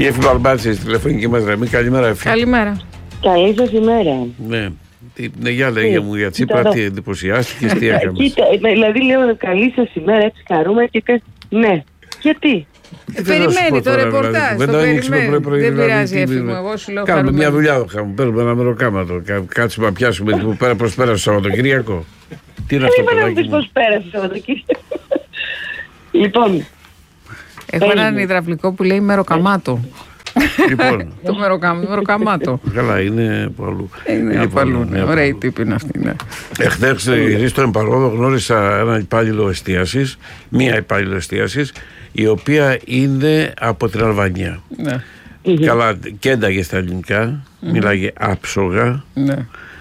Η Εφη Μπαρμπάτση στη τηλεφωνική μας γραμμή. Καλημέρα, Εφη. Καλημέρα. Καλή σας ημέρα. Ναι. Για λέγε μου για Τσίπρα, τι εντυπωσιάστηκες, τι έκανες? Κοίτα, δηλαδή λέω καλή σας ημέρα, έτσι χαρούμε και ναι. Γιατί? Περιμένει το ρεπορτάζ. Δεν το περιμένει. Δεν πειράζει, Εφη μου. Εγώ σου λέω κάνουμε μια δουλειά. Παίρνουμε ένα μεροκάματο. Κάτσουμε να πιάσουμε που πέρα προς πέρα στο Σαββατοκύριακο. Τι είναι αυτό το παιδάκι? Πώς πέρασε το Σαββατοκύριακο? Λοιπόν. Έχω έναν υδραυλικό που λέει μεροκαμάτο. Λοιπόν. Το μεροκαμάτο. Καλά, είναι από αλλού. Είναι από αλλού. Ωραία η τύπη είναι αυτή. Εχθές στο Εμπαρόδο γνώρισα ένα υπάλληλο εστίασης, μία υπάλληλο εστίασης, η οποία είναι από την Αλβανία. Ναι. Καλά, και ένταγε στα ελληνικά, μιλάγε άψογα. Ναι.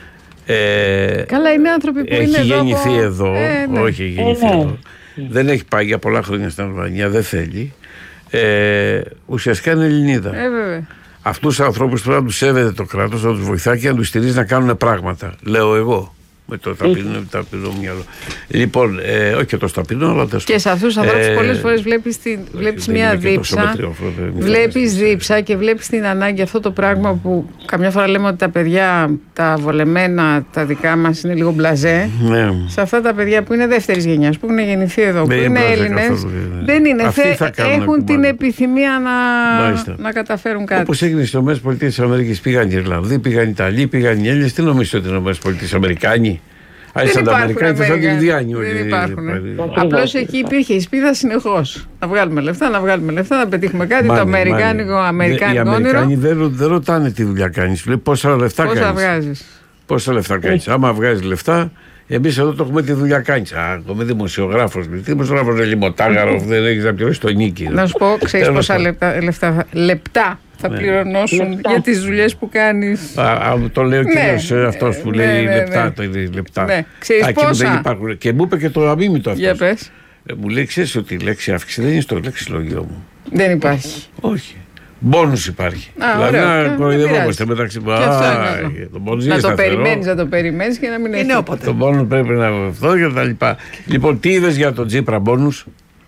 Καλά, είναι άνθρωποι που είναι εδώ. Έχει γεννηθεί εδώ. Όχι, έχει γεννηθεί εδώ. Δεν έχει πάει για πολλά χρόνια στην Αλβανία, δεν θέλει. Ουσιαστικά είναι Ελληνίδα. Αυτούς τους ανθρώπους πρέπει να τους σέβεται το κράτος, να τους βοηθάει και να τους στηρίζει να κάνουν πράγματα. Λέω εγώ. Με το ταπεινό μυαλό. Λοιπόν, όχι και το ταπεινό, αλλά και σε αυτούς τους ανθρώπους πολλές φορές βλέπεις μια δίψα. Βλέπεις δίψα και βλέπεις την ανάγκη, αυτό το πράγμα που καμιά φορά λέμε ότι τα παιδιά, τα βολεμένα, τα δικά μας είναι λίγο μπλαζέ. Ναι. Σε αυτά τα παιδιά που είναι δεύτερης γενιάς, που έχουν γεννηθεί εδώ, που είναι Έλληνες, δεν είναι. Έχουν την επιθυμία να καταφέρουν κάτι. Όπως έγινε στις ΗΠΑ, πήγαν οι Ιρλανδοί, πήγαν οι Ιταλοί, πήγαν οι Έλληνες. Τι νομίζετε ότι είναι οι Αμερικάνοι? Δεν υπάρχουν. Απλώς εκεί υπήρχε η σπίδα συνεχώς. Να βγάλουμε λεφτά, να πετύχουμε κάτι. Το αμερικάνικο όνειρο. Οι Αμερικάνοι δεν ρωτάνε τι δουλειά κάνεις. Πόσα λεφτά κάνεις. Πόσα λεφτά κάνεις. Άμα βγάζεις λεφτά, εμείς εδώ το έχουμε, τη δουλειά κάνεις. Εγώ είμαι δημοσιογράφος. Δημοσιογράφος είναι λιμωτάγαρο, δεν έχεις να πληρώσεις το νίκη. Να σου πω, ξέρεις πόσα λεπτά θα πληρωνώσουν για τις δουλειές που κάνεις. Το λέει ο κύριος αυτός που λέει λεπτά. Ξέρεις πόσα. Και μου είπε και το αμίμητο αυτό. Για πες. Μου λέει, ξέρεις ότι η λέξη αύξηση δεν είναι στο λεξιλόγιο μου. Δεν υπάρχει. Όχι. Μπόνους υπάρχει. Δηλαδή να κοροϊδευόμαστε μεταξύ μας. Να το περιμένεις και να μην έχει. Το μπόνους πρέπει να αυτό και τα λοιπά. Λοιπόν, τι είδες για τον Τσίπρα μπόνους?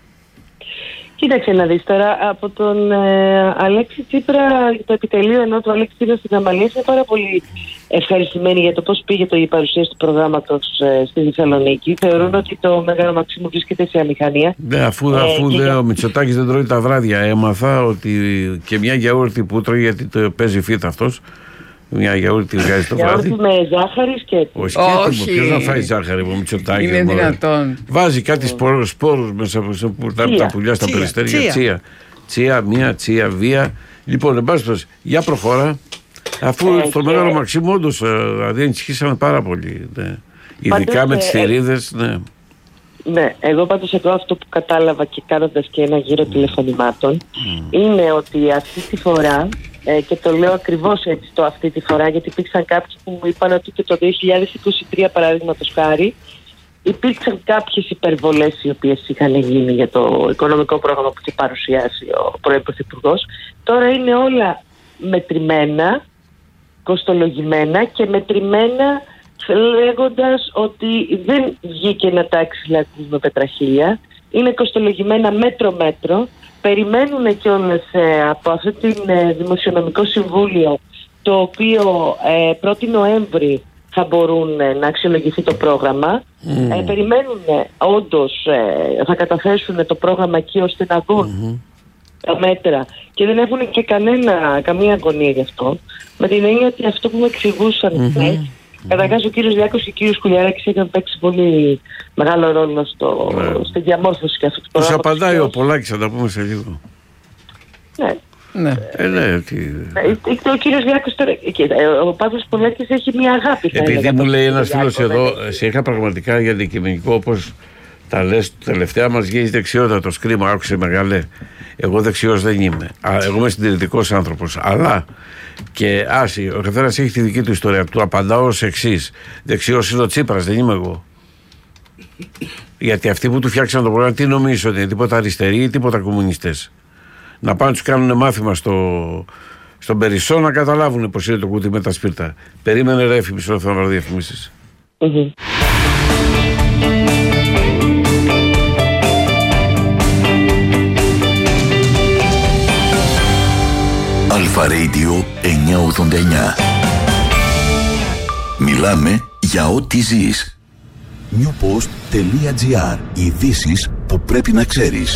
Κοίταξε να δεις τώρα, από τον Αλέξη Τσίπρα, το επιτελείο ενώ του Αλέξη Τσίπρα στην Αμαλία, είναι πάρα πολύ ευχαριστημένοι για το πώς πήγε η παρουσίαση του προγράμματος στη Θεσσαλονίκη. Θεωρούν ότι το Μέγαρο Μαξίμου βρίσκεται σε αμηχανία. Ναι, αφού ο Μητσοτάκης δεν τρώει τα βράδια, έμαθα ότι και μια γιαούρτι που τρώει, γιατί το παίζει φύτα αυτός. Μια γιαούρτι βγάζει το βράδυ. Γιαούρτι με ζάχαρη σκέτο. Όχι. Ποιος να φάει ζάχαρη από Μητσοτάκη? Είναι δυνατόν. Βάζει κάτι σπόρους μέσα από τα πουλιά στα περιστέρια. Τσία, βία. Λοιπόν, εν πάση περιπτώσει, για προχώρα. Αφού στο Μέγαρο Μαξίμου όντως δηλαδή ενισχύσαμε πάρα πολύ. Ειδικά με τις θηρίδες. Ναι, εγώ πάντως εδώ αυτό που κατάλαβα και κάνοντας και ένα γύρο τηλεφωνημάτων είναι ότι αυτή τη φορά, και το λέω ακριβώς έτσι αυτή τη φορά, γιατί υπήρξαν κάποιοι που μου είπαν ότι και το 2023 παραδείγματος χάρη υπήρξαν κάποιες υπερβολές οι οποίες είχαν γίνει για το οικονομικό πρόγραμμα που είχε παρουσιάσει ο πρώην Πρωθυπουργός. Τώρα είναι όλα μετρημένα, κοστολογημένα και μετρημένα, λέγοντας ότι δεν βγήκε να τάξει λάκκους με πετραχίλια, είναι κοστολογημένα μέτρο-μέτρο. Περιμένουν κιόλας από αυτό το Δημοσιονομικό Συμβούλιο, το οποίο 1η Νοέμβρη θα μπορούν να αξιολογηθεί το πρόγραμμα. Περιμένουν όντως, θα καταθέσουν το πρόγραμμα εκεί ώστε να δουν τα μέτρα και δεν έχουν και καμία αγωνία γι' αυτό. Με την έννοια ότι αυτό που με εξηγούσαν χθες, καταρχάς ο κύριος Διάκος και ο κύριος Κουλιαράκης είχαν παίξει πολύ μεγάλο ρόλο στη διαμόρφωση και αυτού του πρόγραμματος. Τους απαντάει ο Πολάκης, θα τα πούμε σε λίγο. Ναι. Ο κύριος Διάκος τώρα, ο Παύλος Πολάκης έχει μια αγάπη. Επειδή μου λέει ένας φίλος εδώ, σε είχα πραγματικά για αντικειμενικό, όπως τα λες, τελευταία μας βγαίνει δεξιότητα, το σκρίμα, άκουσε μεγάλε. Εγώ δεξιός δεν είμαι. Εγώ είμαι συντηρητικός άνθρωπος. Αλλά και ο καθένας έχει τη δική του ιστορία. Του απαντάω ως εξής. Δεξιός είναι ο Τσίπρας, δεν είμαι εγώ. Γιατί αυτοί που του φτιάξαν το πρόγραμμα, τι νομίζεις ότι είναι, τίποτα αριστεροί ή τίποτα κομμουνιστές? Να πάνε τους κάνουν μάθημα στον Περισσό να καταλάβουν πως είναι το κουτί με τα σπίρτα. Περίμενε ρε Εφη, μισό λεπτό να βρω διαφημίσεις. Αλφα Radio 989. Μιλάμε για ό,τι ζεις. newpost.gr. Ειδήσεις που πρέπει να ξέρεις.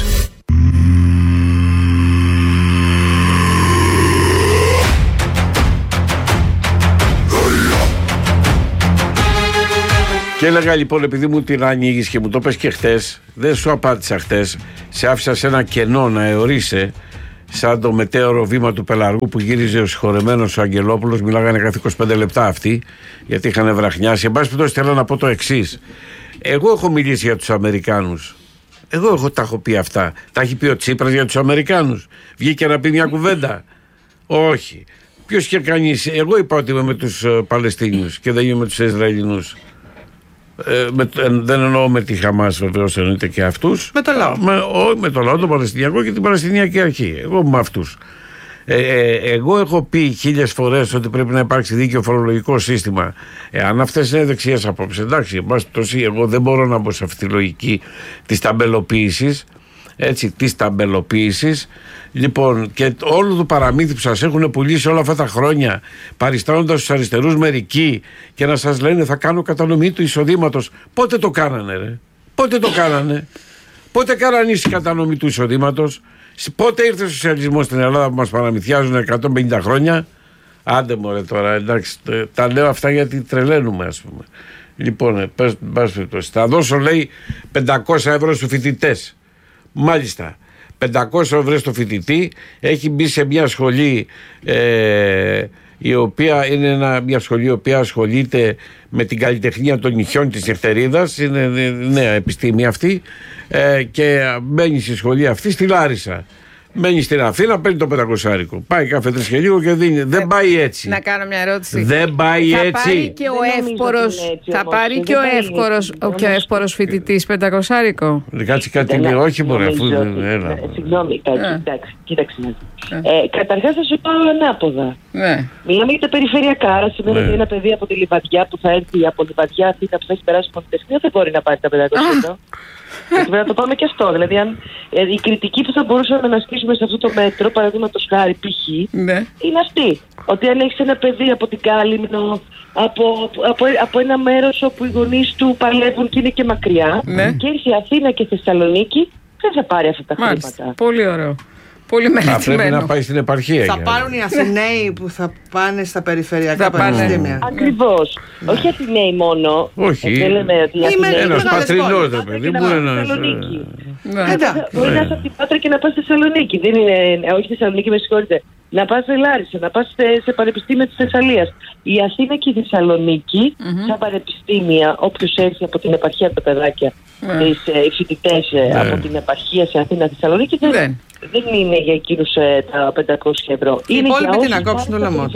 Και έλεγα λοιπόν, επειδή μου την ανοίγεις και μου το πες και χτες, δεν σου απάντησα χτες, σε άφησα σε ένα κενό να αιωρείσαι, σαν το μετέωρο βήμα του Πελαργού που γύριζε ο συγχωρεμένος ο Αγγελόπουλος. Μιλάγανε κάθε 25 λεπτά αυτοί, γιατί είχαν βραχνιάσει. Εν πάση περιπτώσει, θέλω να πω το εξής. Εγώ έχω μιλήσει για τους Αμερικάνους. Τα έχω πει αυτά. Τα έχει πει ο Τσίπρας για τους Αμερικάνους? Βγήκε να πει μια κουβέντα? Όχι. Ποιος και κανείς? Εγώ είπα ότι είμαι με τους Παλαιστίνιους και δεν είμαι με τους Ισραηλινούς. Δεν εννοώ με τη Χαμάς, βεβαίως εννοείται και αυτούς. Με το λαό. Με το λαό, τον Παλαιστινιακό και την Παλαιστινιακή Αρχή. Εγώ με αυτούς. Εγώ έχω πει 1000 φορές ότι πρέπει να υπάρξει δίκαιο φορολογικό σύστημα. Αν αυτές είναι δεξιές απόψεις, εντάξει, εγώ δεν μπορώ να μπω σε αυτή τη λογική της ταμπελοποίησης. Έτσι, της ταμπελοποίησης. Λοιπόν, και όλο το παραμύθι που σας έχουν πουλήσει όλα αυτά τα χρόνια, παριστάνοντας τους αριστερούς μερικοί και να σας λένε θα κάνω κατανομή του εισοδήματος. Πότε το κάνανε, ρε? Πότε το κάνανε? Πότε κάνανε η κατανομή του εισοδήματος? Πότε ήρθε ο σοσιαλισμός στην Ελλάδα που μας παραμυθιάζουν 150 χρόνια? Άντε μωρέ τώρα, εντάξει, τα λέω αυτά γιατί τρελαίνουμε, ας πούμε. Λοιπόν, θα δώσω, λέει, 500 ευρώ στους φοιτητές. Μάλιστα, 500 ευρώ στο φοιτητή, έχει μπει σε μια σχολή η οποία είναι μια σχολή η οποία ασχολείται με την καλλιτεχνία των νυχιών της νυχτερίδας, είναι νέα επιστήμη αυτή, και μπαίνει στη σχολή αυτή στη Λάρισα. Μένει στην Αθήνα, παίρνει το 500. Πάει κάθε 3 και λίγο και δίνει. Δεν πάει έτσι. Να κάνω μια ερώτηση. Δεν πάει θα έτσι. Πάρει και θα πάρει και ο εύπορος φοιτητής 500. Κάτσε κάτι λέει, όχι μπορεί. Συγγνώμη, κοίταξε. Καταρχάς θα σου πάω ανάποδα. Μιλάμε για τα περιφερειακά. Άρα σημαίνει ότι ένα παιδί από τη Λιβαδιά που θα έρθει από τη Λιβαδιά Αθήνα που θα έχει περάσει από πολυτεχνία δεν μπορεί να πάρει τα 500. Πρέπει να το πάμε και αυτό. Δηλαδή, η κριτική που θα μπορούσαμε να ασκήσουμε σε αυτό το μέτρο, παραδείγματος χάρη π.χ., είναι αυτή. Ότι αν έχεις ένα παιδί από την Κάλυμνο, από ένα μέρος όπου οι γονείς του παλεύουν και είναι και μακριά, και έρθει Αθήνα και Θεσσαλονίκη, δεν θα πάρει αυτά τα χρήματα. Πολύ ωραίο. Πολύ μελετημένο. Θα πρέπει να πάει στην επαρχία. Θα πάρουν οι Αθηναίοι που θα πάνε στα περιφερειακά πανεπιστήμια. Ακριβώς. Όχι Αθηναίοι μόνο. Όχι. Ένας πατρινός, ρε παιδί μου. Μπορεί να είσαι από την Πάτρα και να πας στη Θεσσαλονίκη. Δεν είναι, όχι Θεσσαλονίκη, με συγχωρείτε. Να πας σε Λάρισα, να πας σε πανεπιστήμια της Θεσσαλίας. Η Αθήνα και η Θεσσαλονίκη, στα πανεπιστήμια, όποιος έρθει από την επαρχία τα παιδάκια, οι φοιτητές από την επαρχία σε Αθήνα Θεσσαλονίκη, δεν είναι για εκείνους τα 500 ευρώ. Οι υπόλοιποι τι να κόψουν το λαιμό.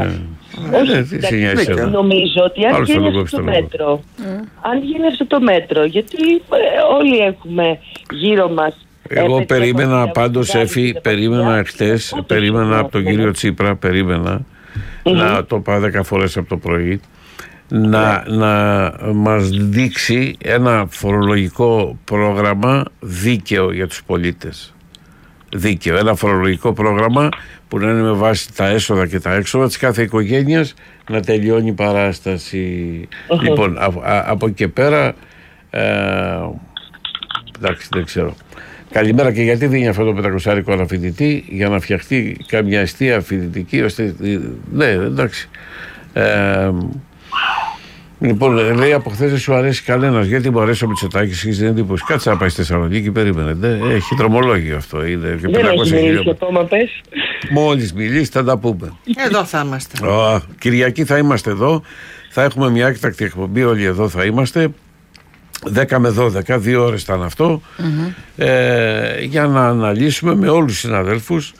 Νομίζω ότι αν γίνει αυτό το μέτρο, το μέτρο, γιατί όλοι έχουμε γύρω μας. Εγώ περίμενα πάντως, Εφη, περίμενα από τον κύριο Τσίπρα, να το πάω 10 φορές από το πρωί, να μας δείξει ένα φορολογικό πρόγραμμα δίκαιο για τους πολίτες. Δίκαιο, ένα φορολογικό πρόγραμμα που να είναι με βάση τα έσοδα και τα έξοδα της κάθε οικογένειας, να τελειώνει η παράσταση. Λοιπόν, από εκεί και πέρα, εντάξει, δεν ξέρω. Καλημέρα, και γιατί δίνει αυτό το 500 ένα φοιτητή? Για να φτιαχτεί καμιά αιστεία φοιτητική, ώστε. Ναι, εντάξει. Λοιπόν, λέει από χθες δεν σου αρέσει κανένας. Γιατί μου αρέσει ο Μητσοτάκης, έχεις την εντύπωση? Κάτσε να πάει στη Θεσσαλονίκη, περίμενε. Έχει δρομολόγιο αυτό. Είναι και δεν έχει μιλήσει ακόμα, πες. Μόλις μιλήσει θα τα πούμε. Εδώ θα είμαστε. Κυριακή θα είμαστε εδώ. Θα έχουμε μια έκτακτη εκπομπή, όλοι εδώ θα είμαστε. 10 με 12, 2 ώρες ήταν αυτό, για να αναλύσουμε με όλους τους συναδέλφους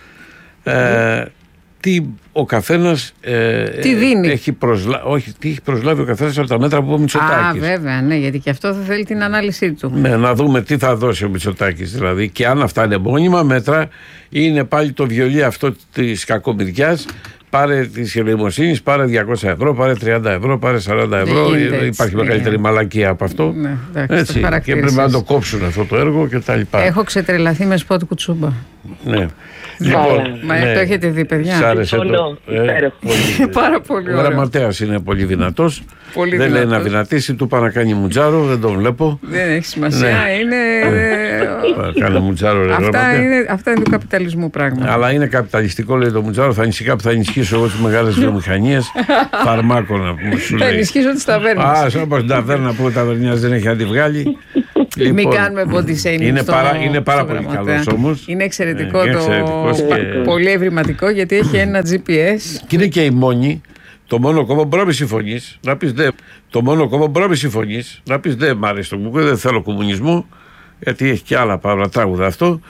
τι ο καθένας τι δίνει. τι έχει προσλάβει ο καθένας από τα μέτρα που είπε ο Μητσοτάκης. Βέβαια, ναι, γιατί και αυτό θα θέλει την ανάλυση του. Ναι, να δούμε τι θα δώσει ο Μητσοτάκης δηλαδή, και αν αυτά είναι μόνιμα μέτρα, είναι πάλι το βιολί αυτό της κακομοιριάς. Πάρε τη ελεημοσύνη, πάρε 200 ευρώ, πάρε 30 ευρώ, πάρε 40 ευρώ. Υπάρχει μεγαλύτερη μαλακία από αυτό. Ναι, εντάξει, έτσι, και πρέπει να το κόψουν αυτό το έργο κτλ. Έχω ξετρελαθεί με σποτ κουτσούμπα. Ναι. Μα το έχετε δει, παιδιά? Σ' άρεσε Πάρα πολύ ωραίο. Ο γραμματέας είναι πολύ δυνατός. Δεν λέει να δυνατήσει, του πάει να κάνει μουτζάρο, δεν τον βλέπω. Δεν έχει σημασία, είναι. Κάνει μουτζάρο, ρε αυτά είναι του καπιταλισμού πράγματα. Αλλά είναι καπιταλιστικό, λέει το μουτζάρο. Θα ενισχύσω εγώ τις μεγάλες βιομηχανίες φαρμάκων, που σου λέει. Θα ενισχύσω τις ταβέρνες. Σαν πως την ταβέρνα που ο ταβερνιάς δεν έχει αντιβγάλει. Μην κάνουμε body shaming. Είναι πάρα πολύ καλός όμως. Είναι εξαιρετικό πολύ ευρηματικό, γιατί έχει ένα GPS. Και είναι και η μόνη. Το μόνο κόμμα μπορεί να μην συμφωνείς, να πεις δε. Το μόνο κόμμα μπορεί να μην συμφωνείς, να πεις δε. Μ' αρέσει το κουκουέ, δεν θέλω κομμουνισμό, γιατί έχει και άλλα παύλα τράγουδα αυτό.